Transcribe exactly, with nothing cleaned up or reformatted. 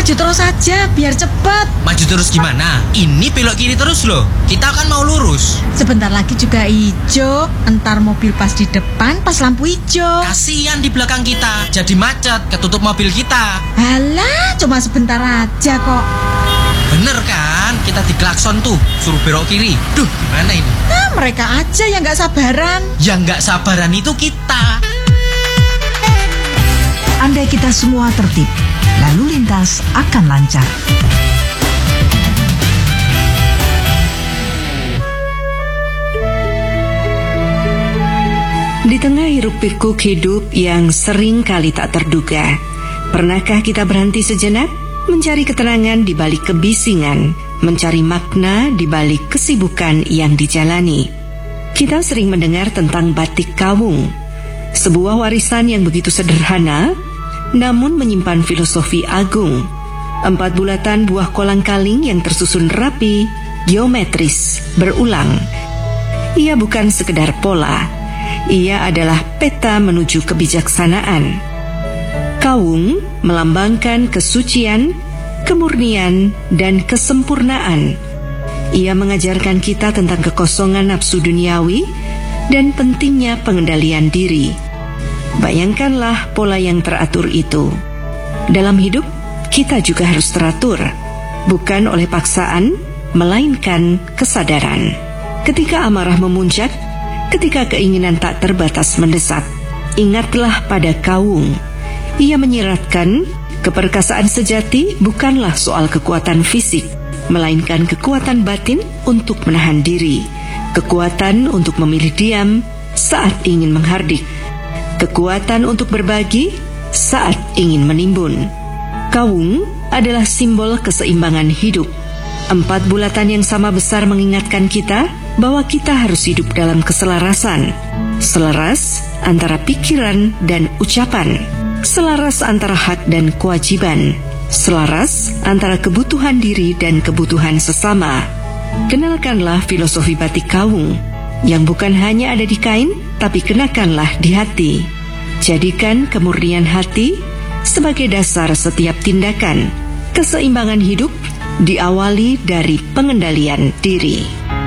Maju terus saja, biar cepat. Maju terus gimana? Ini belok kiri terus loh. Kita kan mau lurus. Sebentar lagi juga hijau. Entar mobil pas di depan, pas lampu hijau. Kasihan di belakang kita, jadi macet, ketutup mobil kita. Alah, cuma sebentar aja kok. Bener kan? Kita diklakson tuh, suruh belok kiri. Duh, gimana ini? Nah, mereka aja yang gak sabaran. Yang gak sabaran itu kita. Andai kita semua tertib, lalu lintas akan lancar. Di tengah hiruk-pikuk hidup yang sering kali tak terduga, pernahkah kita berhenti sejenak, mencari ketenangan di balik kebisingan, mencari makna di balik kesibukan yang dijalani? Kita sering mendengar tentang batik kawung, sebuah warisan yang begitu sederhana, namun menyimpan filosofi agung. Empat bulatan buah kolang-kaling yang tersusun rapi, geometris, berulang. Ia bukan sekedar pola, ia adalah peta menuju kebijaksanaan. Kawung melambangkan kesucian, kemurnian, dan kesempurnaan. Ia mengajarkan kita tentang kekosongan nafsu duniawi dan pentingnya pengendalian diri. Bayangkanlah pola yang teratur itu. Dalam hidup, kita juga harus teratur, bukan oleh paksaan, melainkan kesadaran. Ketika amarah memuncak, ketika keinginan tak terbatas mendesak, ingatlah pada kawung. Ia menyiratkan keperkasaan sejati bukanlah soal kekuatan fisik, melainkan kekuatan batin untuk menahan diri, kekuatan untuk memilih diam saat ingin menghardik, kekuatan untuk berbagi saat ingin menimbun. Kawung adalah simbol keseimbangan hidup. Empat bulatan yang sama besar mengingatkan kita bahwa kita harus hidup dalam keselarasan. Selaras antara pikiran dan ucapan. Selaras antara hak dan kewajiban. Selaras antara kebutuhan diri dan kebutuhan sesama. Kenalkanlah filosofi batik kawung, yang bukan hanya ada di kain, tapi kenakanlah di hati. Jadikan kemurnian hati sebagai dasar setiap tindakan. Keseimbangan hidup diawali dari pengendalian diri.